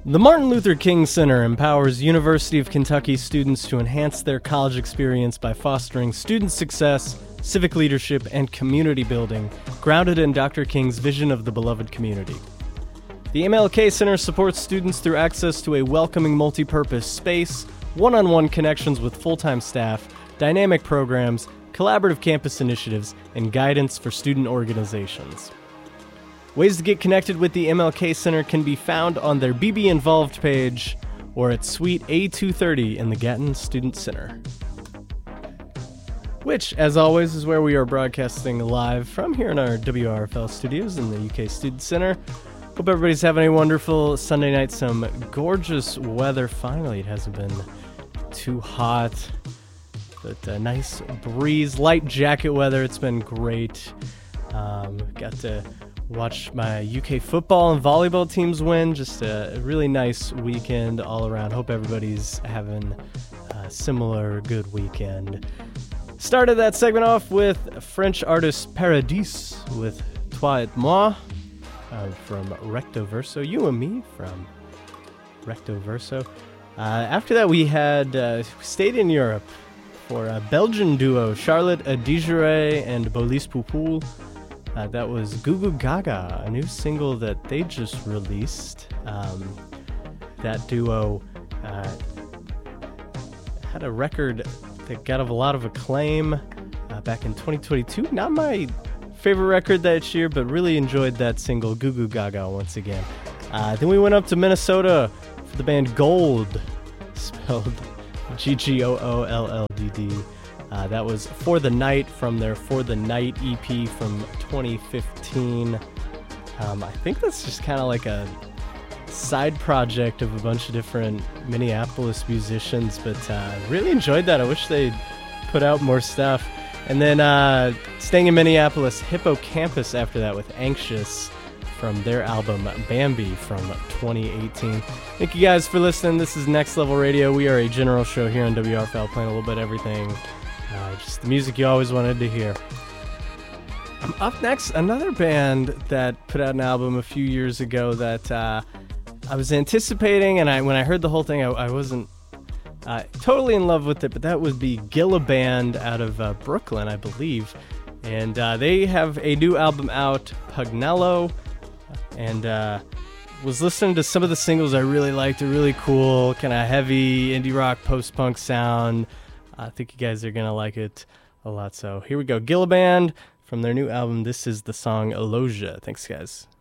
The Martin Luther King Center empowers University of Kentucky students to enhance their college experience by fostering student success, civic leadership, and community building, grounded in Dr. King's vision of the beloved community. The MLK Center supports students through access to a welcoming multi-purpose space, one-on-one connections with full-time staff, dynamic programs, collaborative campus initiatives, and guidance for student organizations. Ways to get connected with the MLK Center can be found on their BB Involved page or at Suite A230 in the Gatton Student Center. Which, as always, is where we are broadcasting live from here in our WRFL studios in the UK Student Center. Hope everybody's having a wonderful Sunday night. Some gorgeous weather. Finally, it hasn't been too hot, but a nice breeze, light jacket weather. It's been great. Got to watch my UK football and volleyball teams win. Just a really nice weekend all around. Hope everybody's having a similar good weekend. Started that segment off with French artist Paradis with Toi et Moi from Recto Verso. You and Me from Recto Verso. After that, we had stayed in Europe for a Belgian duo, Charlotte Digeret and Bolis Poupoul. That was Goo Goo Gaga, a new single that they just released. That duo had a record that got a lot of acclaim back in 2022. Not my favorite record that year, but really enjoyed that single, Goo Goo Gaga, once again. Then we went up to Minnesota for the band Gold, spelled G-G-O-O-L-L-D-D. That was For the Night from their For the Night EP from 2015. I think that's just kind of like a side project of a bunch of different Minneapolis musicians, but really enjoyed that. I wish they'd put out more stuff. And then staying in Minneapolis, Hippocampus after that with Anxious from their album Bambi from 2018. Thank you guys for listening. This is Next Level Radio. We are a general show here on WRFL, playing a little bit of everything. Just the music you always wanted to hear. Up next, another band that put out an album a few years ago that I was anticipating, and when I heard the whole thing, I wasn't totally in love with it, but that would be Gilla Band out of Brooklyn, I believe. And they have a new album out, Pugnello, and was listening to some of the singles I really liked. They're really cool, kind of heavy indie rock, post-punk sound. I think you guys are going to like it a lot. So here we go. Gilla Band from their new album. This is the song Elogia. Thanks, guys.